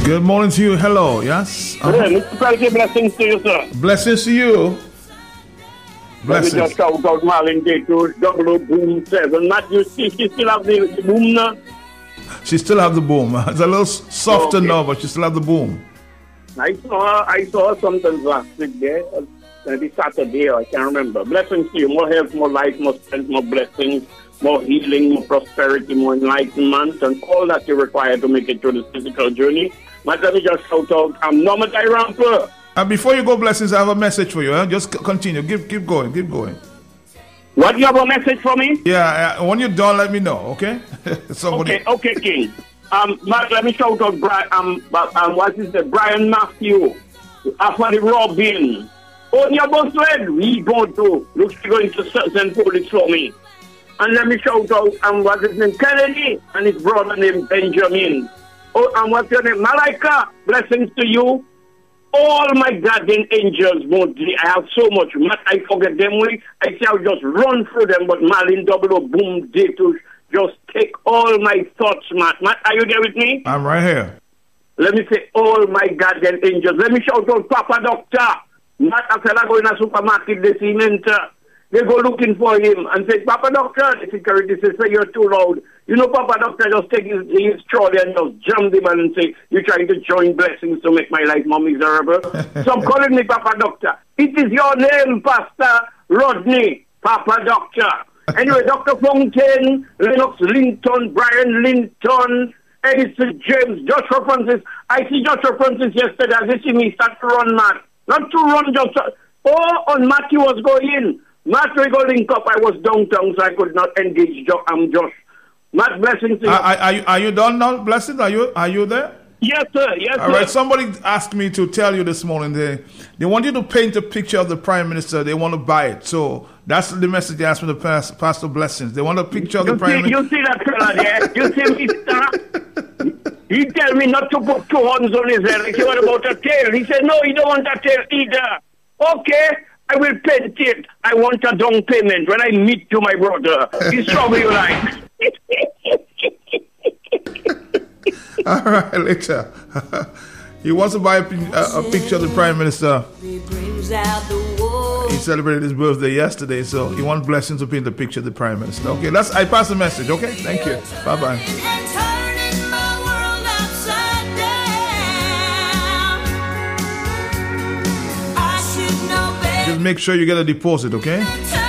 Good morning to you. Hello. Yes. Mr. Pelkey, blessings to you, sir. Blessings to you. Blessings. Let me just shout out Marlene Day to double boom 7. Matt, you see, she still have the boom now? She still have the boom. It's a little softer now, but she still have the boom. I saw something last week there. Maybe Saturday, I can't remember. Blessings to you. More health, more life, more strength, more blessings, more healing, more prosperity, more enlightenment, and all that you require to make it through the physical journey. But let me just shout out, I'm Norma Tyramper. And before you go, blessings, I have a message for you. Just continue. Keep going. Keep going. What, you have a message for me? Yeah, when you're done, let me know, okay? Okay, King. Mark, let me shout out what is the Brian Matthew after the Robin. On your bus red, we go to looks going to St. Police for me. And let me shout out what's his name? Kennedy and his brother named Benjamin. Oh, and what's your name? Malaika, blessings to you. All my guardian angels, mostly, I have so much. I forget them. I say I'll just run through them, but Marlene Double Boom Day to just take all my thoughts, Matt. Matt, are you there with me? I'm right here. Let me say all my guardian angels. Let me shout out Papa Doctor. Matt, after I go in a supermarket, they see him. They go looking for him and say, Papa Doctor, the security says, you're too loud. You know, Papa Doctor just take his trolley and just jump the man and say, you're trying to join blessings to make my life more miserable. Stop calling me Papa Doctor. It is your name, Pastor Rodney, Papa Doctor. Anyway, Dr. Fontaine, Lennox Linton, Brian Linton, Edison James, Joshua Francis. I see Joshua Francis yesterday. As you see me start to run, Matt. Not to run, just... on Matthew was going. Matt, we go link up. I was downtown, so I could not engage. I'm Josh. Matt, blessings to you. Are you done now, blessings? Are you there? Yes, sir. Yes, All right. Somebody asked me to tell you this morning. They want you to paint a picture of the Prime Minister. They want to buy it. So that's the message they asked me to pass, Pastor Blessings. They want a picture of the Prime Minister. You see that fella there? You see Mr. He tell me not to put 2 horns on his head. I say, what about a tail? He said, no, he don't want a tail either. Okay. I will paint it. I want a down payment when I meet you, my brother. It's trouble you like. All right, later. He wants to buy a picture of the Prime Minister. He celebrated his birthday yesterday, so he wants blessings to paint a picture of the Prime Minister. Okay, I pass the message, okay? Thank you. Bye-bye. Just make sure you get a deposit, okay?